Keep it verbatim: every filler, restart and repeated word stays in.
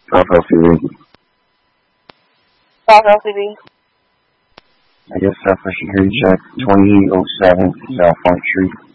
South L C B. South L C B. I guess Southwest Security Check, twenty-eight oh seven South Front Street.